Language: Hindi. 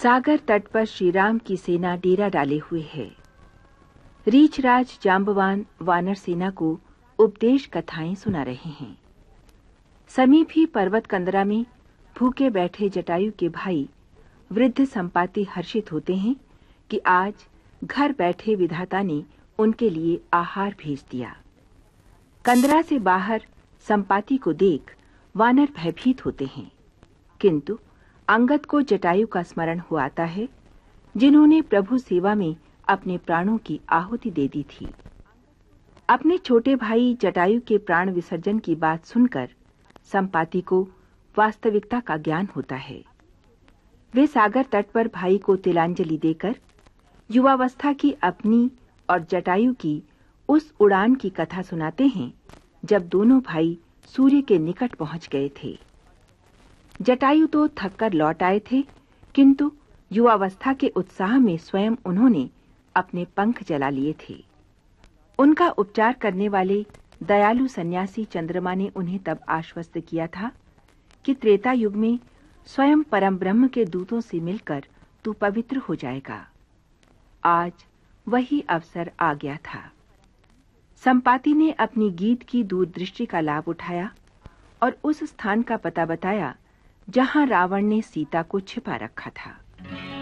सागर तट पर श्री राम की सेना डेरा डाले हुए है। रीछराज जांबवान वानर सेना को उपदेश कथाएं सुना रहे हैं। समीप ही पर्वत कंदरा में भूखे बैठे जटायु के भाई वृद्ध संपाति हर्षित होते हैं कि आज घर बैठे विधाता ने उनके लिए आहार भेज दिया। कंदरा से बाहर संपाति को देख वानर भयभीत होते हैं, किंतु अंगद को जटायु का स्मरण हो आता है, जिन्होंने प्रभु सेवा में अपने प्राणों की आहुति दे दी थी। अपने छोटे भाई जटायु के प्राण विसर्जन की बात सुनकर संपाति को वास्तविकता का ज्ञान होता है। वे सागर तट पर भाई को तिलांजलि देकर युवावस्था की अपनी और जटायु की उस उड़ान की कथा सुनाते हैं जब दोनों भाई सूर्य के निकट पहुंच गए थे। जटायु तो थककर लौट आए थे, किंतु युवावस्था के उत्साह में स्वयं उन्होंने अपने पंख जला लिए थे। उनका उपचार करने वाले दयालु सन्यासी चंद्रमा ने उन्हें तब आश्वस्त किया था कि त्रेता युग में स्वयं परम ब्रह्म के दूतों से मिलकर तू पवित्र हो जाएगा। आज वही अवसर आ गया था। संपाति ने अपनी गीत की दूरदृष्टि का लाभ उठाया और उस स्थान का पता बताया जहां रावण ने सीता को छिपा रखा था।